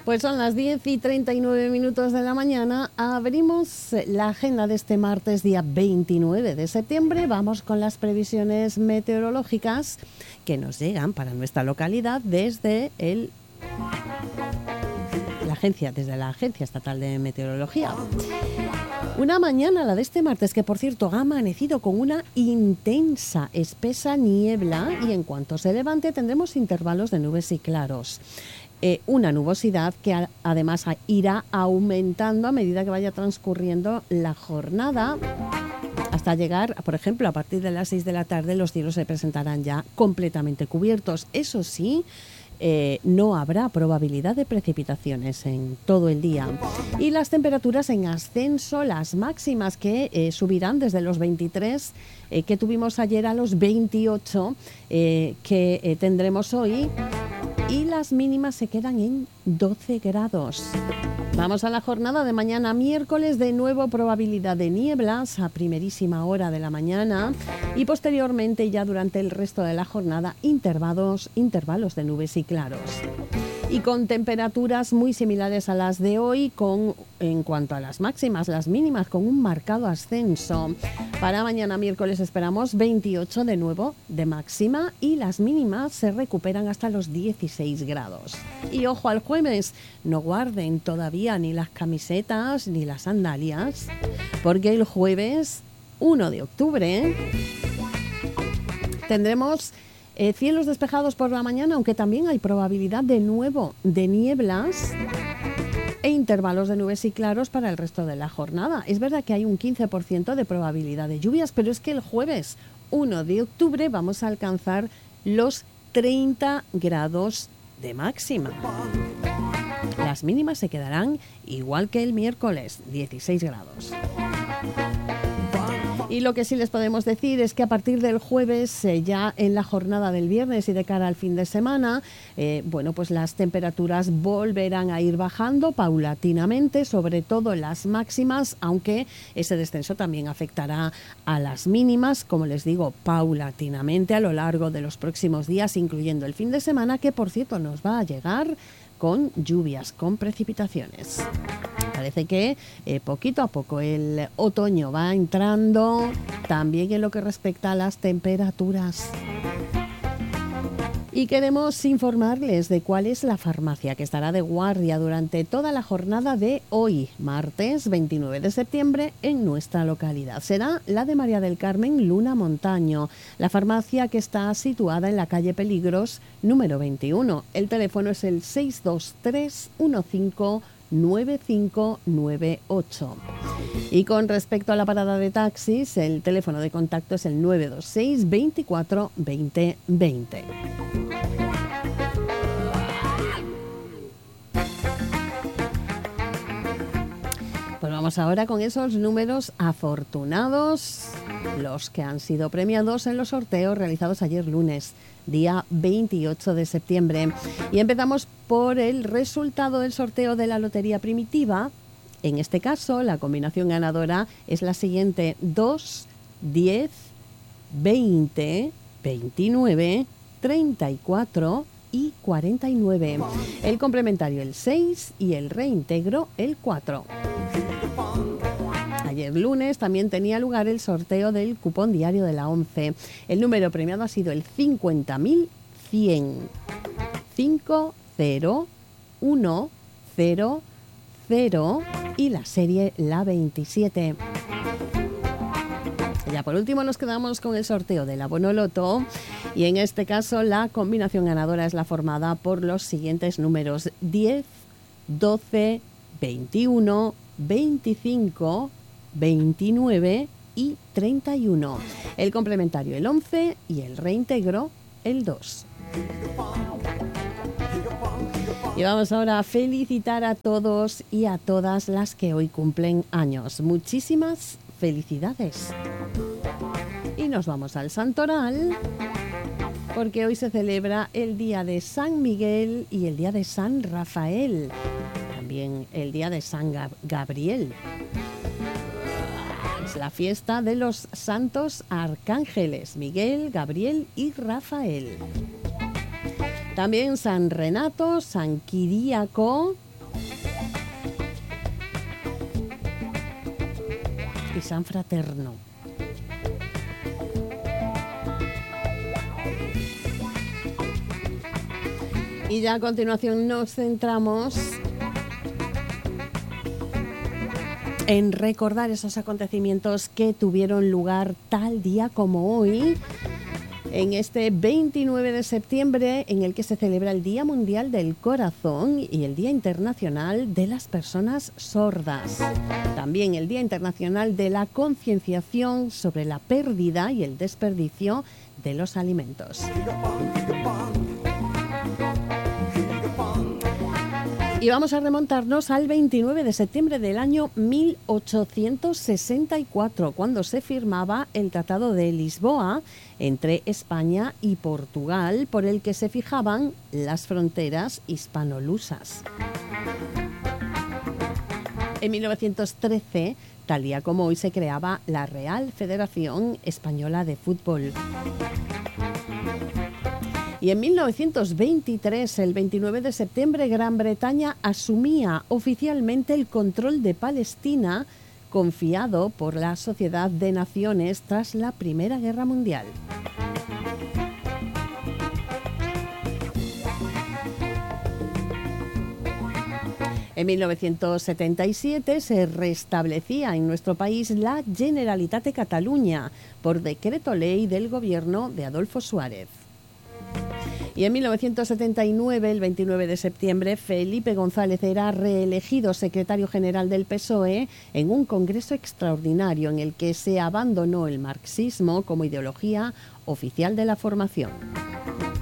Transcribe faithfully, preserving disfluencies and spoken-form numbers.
Pues son las diez y treinta y nueve minutos de la mañana. Abrimos la agenda de este martes, día veintinueve de septiembre. Vamos con las previsiones meteorológicas que nos llegan para nuestra localidad desde el, la agencia, desde la Agencia Estatal de Meteorología. Una mañana, la de este martes, que por cierto ha amanecido con una intensa, espesa niebla, y en cuanto se levante tendremos intervalos de nubes y claros. Eh, una nubosidad que a, además a, irá aumentando a medida que vaya transcurriendo la jornada, hasta llegar, por ejemplo, a partir de las seis de la tarde los cielos se presentarán ya completamente cubiertos. Eso sí, Eh, no habrá probabilidad de precipitaciones en todo el día. Y las temperaturas en ascenso, las máximas que eh, subirán desde los veintitrés eh, que tuvimos ayer a los veintiocho eh, que eh, tendremos hoy, y las mínimas se quedan en doce grados. Vamos a la jornada de mañana miércoles, de nuevo probabilidad de nieblas a primerísima hora de la mañana y posteriormente ya durante el resto de la jornada intervalos, intervalos de nubes y claros. Y con temperaturas muy similares a las de hoy, con en cuanto a las máximas, las mínimas con un marcado ascenso. Para mañana miércoles esperamos veintiocho de nuevo de máxima y las mínimas se recuperan hasta los dieciséis grados. Y ojo al jueves, no guarden todavía ni las camisetas ni las sandalias, porque el jueves uno de octubre tendremos Eh, cielos despejados por la mañana, aunque también hay probabilidad de nuevo de nieblas e intervalos de nubes y claros para el resto de la jornada. Es verdad que hay un quince por ciento de probabilidad de lluvias, pero es que el jueves uno de octubre vamos a alcanzar los treinta grados de máxima. Las mínimas se quedarán igual que el miércoles, dieciséis grados. Y lo que sí les podemos decir es que a partir del jueves, eh, ya en la jornada del viernes y de cara al fin de semana, eh, bueno, pues las temperaturas volverán a ir bajando paulatinamente, sobre todo en las máximas, aunque ese descenso también afectará a las mínimas, como les digo, paulatinamente a lo largo de los próximos días, incluyendo el fin de semana, que por cierto nos va a llegar con lluvias, con precipitaciones. Parece que eh, poquito a poco el otoño va entrando, también en lo que respecta a las temperaturas. Y queremos informarles de cuál es la farmacia que estará de guardia durante toda la jornada de hoy, martes veintinueve de septiembre, en nuestra localidad. Será la de María del Carmen Luna Montaño, la farmacia que está situada en la calle Peligros, número veintiuno. El teléfono es el seis dos tres uno cinco nueve cinco nueve ocho. Y con respecto a la parada de taxis, el teléfono de contacto es el nueve dos seis veinticuatro veinte veinte. Pues vamos ahora con esos números afortunados, los que han sido premiados en los sorteos realizados ayer lunes, día veintiocho de septiembre. Y empezamos por el resultado del sorteo de la Lotería Primitiva. En este caso, la combinación ganadora es la siguiente: dos, diez, veinte, veintinueve, treinta y cuatro y cuarenta y nueve. El complementario el seis y el reintegro el cuatro. Ayer lunes también tenía lugar el sorteo del cupón diario de la ONCE. El número premiado ha sido el cincuenta mil cien. cinco cero uno cero cero y la serie la veintisiete. Ya por último nos quedamos con el sorteo del abono Loto, y en este caso la combinación ganadora es la formada por los siguientes números: diez, doce, veintiuno, veinticinco, veintinueve y treinta y uno. El complementario el once y el reintegro el dos. Y vamos ahora a felicitar a todos y a todas las que hoy cumplen años. Muchísimas felicidades. Y nos vamos al Santoral, porque hoy se celebra el día de San Miguel y el día de San Rafael. También el día de San Gab- Gabriel. Es la fiesta de los santos arcángeles Miguel, Gabriel y Rafael. También San Renato, San Quiríaco, y San Fraterno. Y ya a continuación nos centramos en recordar esos acontecimientos que tuvieron lugar tal día como hoy, en este veintinueve de septiembre, en el que se celebra el Día Mundial del Corazón y el Día Internacional de las Personas Sordas. También el Día Internacional de la Concienciación sobre la pérdida y el desperdicio de los alimentos. Y vamos a remontarnos al veintinueve de septiembre del año mil ochocientos sesenta y cuatro, cuando se firmaba el Tratado de Lisboa entre España y Portugal, por el que se fijaban las fronteras hispano-lusas. En mil novecientos trece, tal día como hoy, se creaba la Real Federación Española de Fútbol. Y en mil novecientos veintitrés, el veintinueve de septiembre, Gran Bretaña asumía oficialmente el control de Palestina, confiado por la Sociedad de Naciones tras la Primera Guerra Mundial. En mil novecientos setenta y siete se restablecía en nuestro país la Generalitat de Cataluña por decreto ley del gobierno de Adolfo Suárez. Y en mil novecientos setenta y nueve, el veintinueve de septiembre, Felipe González era reelegido secretario general del P S O E en un congreso extraordinario en el que se abandonó el marxismo como ideología oficial de la formación.